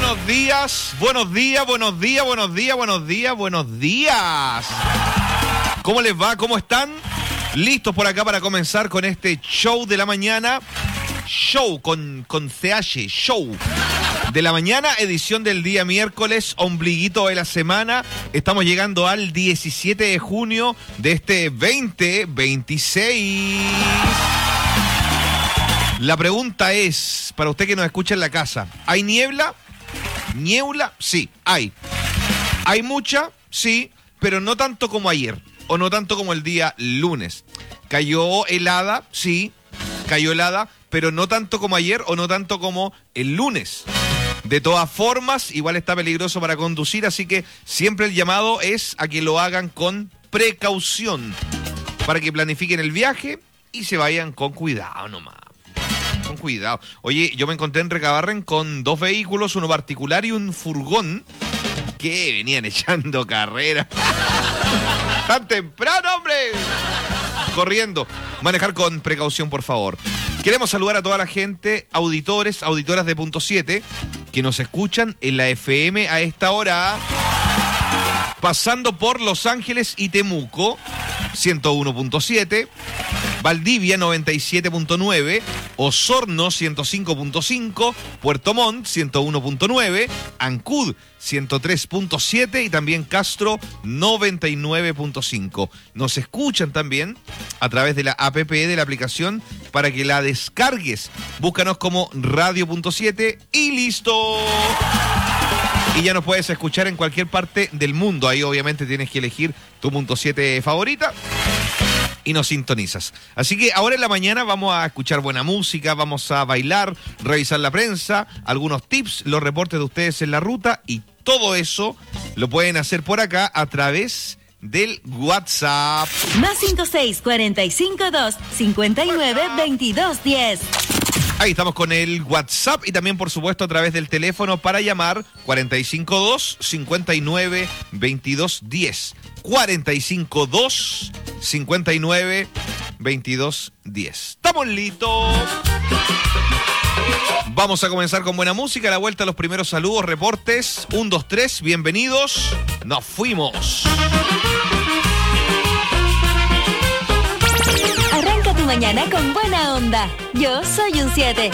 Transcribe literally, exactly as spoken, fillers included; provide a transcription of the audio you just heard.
buenos días, buenos días, buenos días, buenos días, buenos días, buenos días. ¿Cómo les va? ¿Cómo están? Listos por acá para comenzar con este show de la mañana. Show con, con C H, show de la mañana, edición del día miércoles, ombliguito de la semana. Estamos llegando al diecisiete de junio de este veinte veintiséis. La pregunta es, para usted que nos escucha en la casa, ¿hay niebla? ¿Niebla? Sí, hay. ¿Hay mucha? Sí, pero no tanto como ayer, o no tanto como el día lunes. ¿Cayó helada? Sí, cayó helada, pero no tanto como ayer o no tanto como el lunes. De todas formas, igual está peligroso para conducir, así que siempre el llamado es a que lo hagan con precaución, para que planifiquen el viaje y se vayan con cuidado nomás. Con cuidado. Oye, yo me encontré en Recabarren con dos vehículos, uno particular y un furgón, que venían echando carrera. ¡Tan temprano, hombre! Corriendo. Manejar con precaución, por favor. Queremos saludar a toda la gente, auditores, auditoras de Punto siete, que nos escuchan en la F M a esta hora, pasando por Los Ángeles y Temuco, ciento uno punto siete, Valdivia noventa y siete punto nueve, Osorno ciento cinco punto cinco, Puerto Montt ciento uno punto nueve, Ancud ciento tres punto siete y también Castro noventa y nueve punto cinco. Nos escuchan también a través de la app de la aplicación para que la descargues. Búscanos como Radio Punto siete y listo. Y ya nos puedes escuchar en cualquier parte del mundo. Ahí obviamente tienes que elegir tu Punto siete favorita y nos sintonizas. Así que ahora en la mañana vamos a escuchar buena música, vamos a bailar, revisar la prensa, algunos tips, los reportes de ustedes en la ruta, y todo eso lo pueden hacer por acá a través del WhatsApp. Más cinco seis cuatro cinco dos cinco nueve veintidós diez. Ahí estamos con el WhatsApp y también, por supuesto, a través del teléfono para llamar cuarenta y cinco dos cincuenta y nueve veintidós diez. cuarenta y cinco dos cincuenta y nueve veintidós diez. ¡Estamos listos! Vamos a comenzar con buena música. A la vuelta, los primeros saludos, reportes. Un, dos, tres, bienvenidos. ¡Nos fuimos! Arranca tu mañana con buena onda. Yo soy un siete.